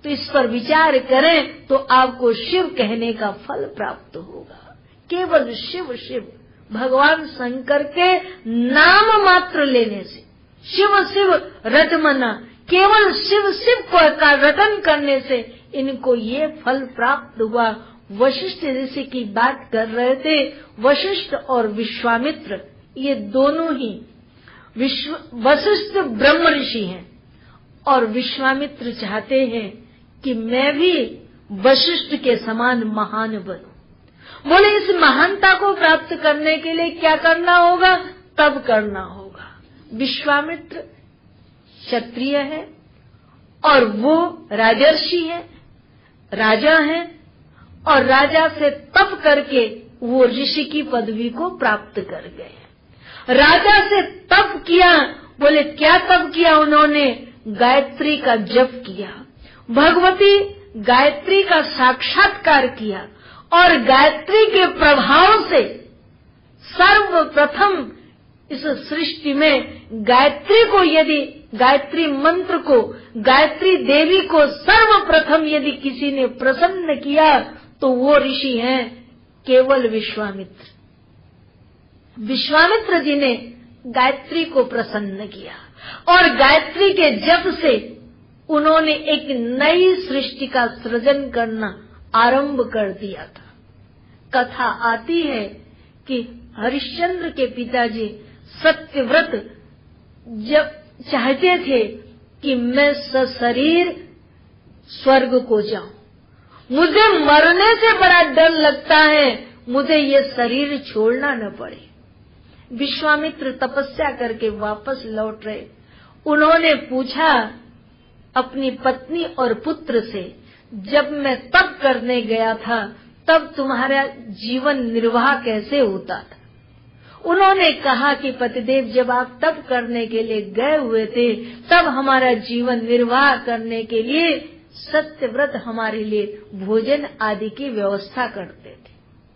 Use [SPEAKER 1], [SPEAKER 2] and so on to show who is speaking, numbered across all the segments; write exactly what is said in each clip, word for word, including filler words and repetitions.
[SPEAKER 1] तो इस पर विचार करें तो आपको शिव कहने का फल प्राप्त होगा। केवल शिव शिव भगवान शंकर के नाम मात्र लेने से, शिव शिव रटमना, केवल शिव शिव का रटन करने से इनको ये फल प्राप्त हुआ। वशिष्ठ ऋषि की बात कर रहे थे। वशिष्ठ और विश्वामित्र ये दोनों ही विश्व वशिष्ठ ब्रह्म ऋषि हैं और विश्वामित्र चाहते हैं कि मैं भी वशिष्ठ के समान महान बनूं। बोले इस महानता को प्राप्त करने के लिए क्या करना होगा? तब करना होगा। विश्वामित्र क्षत्रिय है और वो राजर्षि है, राजा है, और राजा से तप करके वो ऋषि की पदवी को प्राप्त कर गए। राजा से तप किया। बोले क्या तप किया उन्होंने? गायत्री का जप किया, भगवती गायत्री का साक्षात्कार किया और गायत्री के प्रभाव से सर्वप्रथम इस सृष्टि में गायत्री को, यदि गायत्री मंत्र को, गायत्री देवी को सर्वप्रथम यदि किसी ने प्रसन्न किया तो वो ऋषि हैं केवल विश्वामित्र। विश्वामित्र जी ने गायत्री को प्रसन्न किया और गायत्री के जप से उन्होंने एक नई सृष्टि का सृजन करना आरंभ कर दिया था। कथा आती है कि हरिश्चंद्र के पिताजी सत्यव्रत जब चाहते थे कि मैं सशरीर स्वर्ग को जाऊं, मुझे मरने से बड़ा डर लगता है, मुझे ये शरीर छोड़ना न पड़े। विश्वामित्र तपस्या करके वापस लौट रहे। उन्होंने पूछा अपनी पत्नी और पुत्र से, जब मैं तप करने गया था तब तुम्हारा जीवन निर्वाह कैसे होता था? उन्होंने कहा कि पतिदेव, जब आप तप करने के लिए गए हुए थे तब हमारा जीवन निर्वाह करने के लिए सत्यव्रत हमारे लिए भोजन आदि की व्यवस्था करते थे।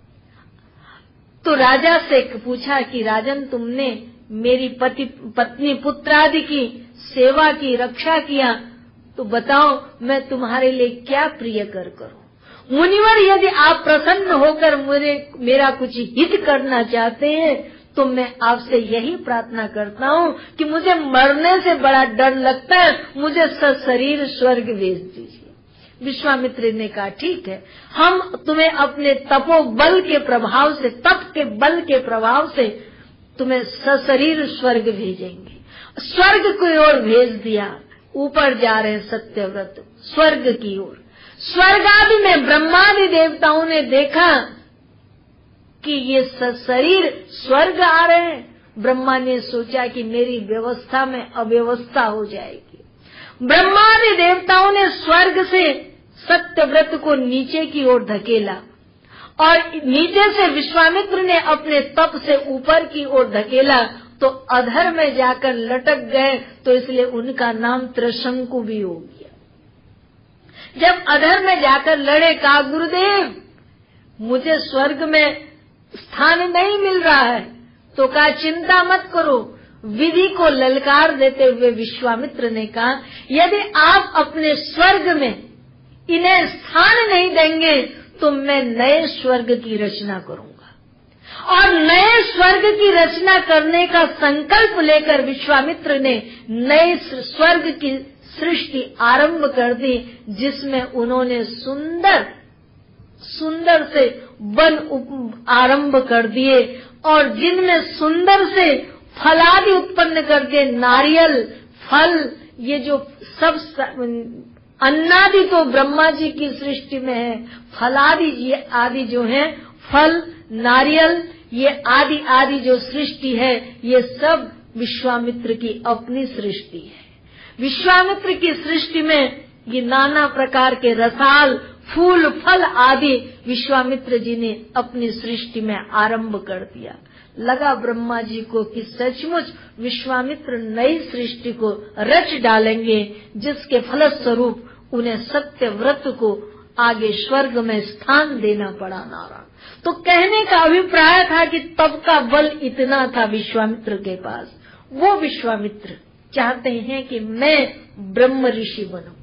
[SPEAKER 1] तो राजा से पूछा कि राजन, तुमने मेरी पति पत्नी पुत्र आदि की सेवा की, रक्षा किया, तो बताओ मैं तुम्हारे लिए क्या प्रिय कर करूं? मुनिवर, यदि आप प्रसन्न होकर मुझे मेरा कुछ हित करना चाहते हैं तो मैं आपसे यही प्रार्थना करता हूँ कि मुझे मरने से बड़ा डर लगता है, मुझे सशरीर स्वर्ग भेज दीजिए। विश्वामित्र ने कहा ठीक है, हम तुम्हें अपने तपोबल के प्रभाव से, तप के बल के प्रभाव से तुम्हें सशरीर स्वर्ग भेजेंगे। स्वर्ग की ओर भेज दिया। ऊपर जा रहे सत्यव्रत स्वर्ग की ओर। स्वर्ग आदि में ब्रह्मादि देवताओं ने देखा कि ये सशरीर स्वर्ग आ रहे हैं। ब्रह्मा ने सोचा कि मेरी व्यवस्था में अव्यवस्था हो जाएगी। ब्रह्मादि देवताओं ने स्वर्ग से सत्यव्रत को नीचे की ओर धकेला और नीचे से विश्वामित्र ने अपने तप से ऊपर की ओर धकेला तो अधर में जाकर लटक गए, तो इसलिए उनका नाम त्रिशंकु भी हो गया। जब अधर में जाकर लड़े, कहा गुरुदेव मुझे स्वर्ग में स्थान नहीं मिल रहा है, तो कहा चिंता मत करो। विधि को ललकार देते हुए विश्वामित्र ने कहा, यदि आप अपने स्वर्ग में इन्हें स्थान नहीं देंगे तो मैं नए स्वर्ग की रचना करूंगा। और नए स्वर्ग की रचना करने का संकल्प लेकर विश्वामित्र ने नए स्वर्ग की सृष्टि आरंभ कर दी, जिसमें उन्होंने सुंदर सुंदर से वन आरंभ कर दिए और जिनमें सुंदर से फलादि उत्पन्न कर दिए। नारियल, फल, ये जो सब अन्नादि तो ब्रह्मा जी की सृष्टि में है, फलादि ये आदि जो है, फल, नारियल, ये आदि आदि जो सृष्टि है, ये सब विश्वामित्र की अपनी सृष्टि है। विश्वामित्र की सृष्टि में ये नाना प्रकार के रसाल, फूल, फल आदि विश्वामित्र जी ने अपनी सृष्टि में आरंभ कर दिया। लगा ब्रह्मा जी को कि सचमुच विश्वामित्र नई सृष्टि को रच डालेंगे, जिसके फलस्वरूप उन्हें सत्यव्रत को आगे स्वर्ग में स्थान देना पड़ा। नारायण। तो कहने का अभिप्राय था कि तब का बल इतना था विश्वामित्र के पास। वो विश्वामित्र चाहते हैं कि मैं ब्रह्म ऋषि बनूं।